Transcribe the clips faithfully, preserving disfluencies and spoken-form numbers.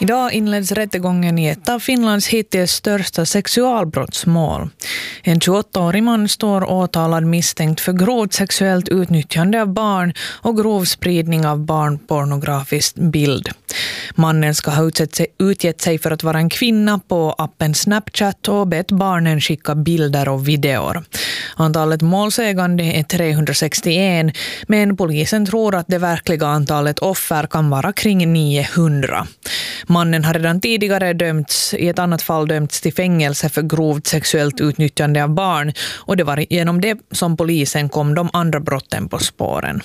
Idag inleds rättegången i ett av Finlands hittills största sexualbrottsmål. En tjugoåttaårig man står åtalad misstänkt för grovt sexuellt utnyttjande av barn och grov spridning av barnpornografisk bild. Mannen ska ha utsett sig, utgett sig för att vara en kvinna på appen Snapchat och bett barnen skicka bilder och videor. Antalet målsägande är trehundrasextioen, men polisen tror att det verkliga antalet offer kan vara kring niohundra. Mannen har redan tidigare dömts, i ett annat fall dömts till fängelse för grovt sexuellt utnyttjande av barn, och det var genom det som polisen kom de andra brotten på spåren.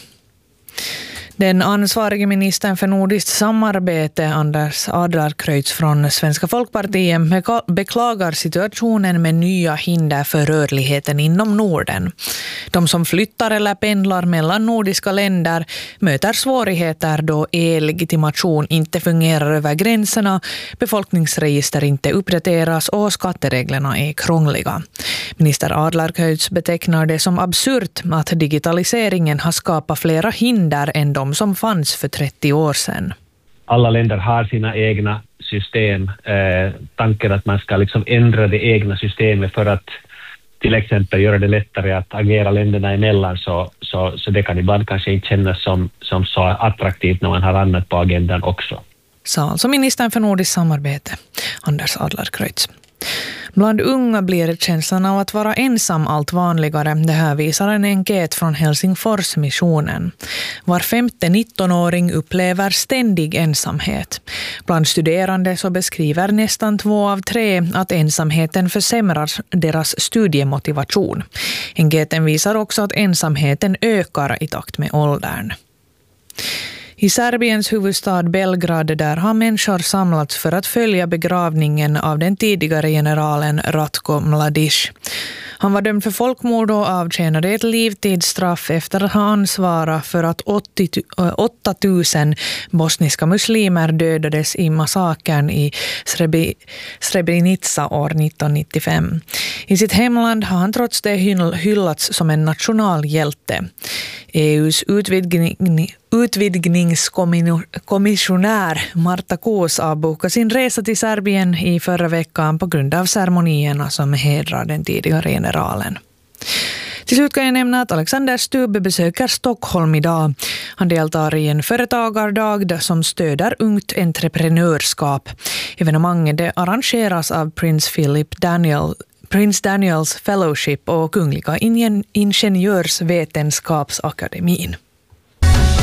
Den ansvarige ministern för nordiskt samarbete, Anders Adlercreutz från Svenska folkpartiet, beklagar situationen med nya hinder för rörligheten inom Norden. De som flyttar eller pendlar mellan nordiska länder möter svårigheter då e-legitimation inte fungerar över gränserna, befolkningsregister inte uppdateras och skattereglerna är krångliga. Minister Adlercreutz betecknar det som absurt att digitaliseringen har skapat flera hinder än de som fanns för trettio år sedan. Alla länder har sina egna system. Eh, tanken att man ska liksom ändra det egna systemet för att till exempel göra det lättare att agera länderna emellan, så, så, så det kan ibland kanske inte kännas som, som så attraktivt när man har annat på agendan också. Sa alltså ministern för nordiskt samarbete, Anders Adlercreutz. Bland unga blir känslan av att vara ensam allt vanligare. Det här visar en enkät från Helsingforsmissionen. Var femte nittonåring upplever ständig ensamhet. Bland studerande så beskriver nästan två av tre att ensamheten försämrar deras studiemotivation. Enkäten visar också att ensamheten ökar i takt med åldern. I Serbiens huvudstad Belgrad där har människor samlats för att följa begravningen av den tidigare generalen Ratko Mladic. Han var dömd för folkmord och avtjänade ett livstidsstraff efter att ha ansvarat för att åtta tusen bosniska muslimer dödades i massakern i Srebrenica år nittonhundranittiofem. I sitt hemland har han trots det hyllats som en nationalhjälte. E U:s utvidgning Utvidgningskommissionär Marta Kos avbokade sin resa till Serbien i förra veckan på grund av ceremonierna som hedrar den tidigare generalen. Till slut kan jag nämna att Alexander Stubb besöker Stockholm idag. Han deltar i en företagardag som stöder ungt entreprenörskap. Evenemanget det arrangeras av Prince Philip Daniel Prince Daniels Fellowship och Kungliga Ingenjörsvetenskapsakademin.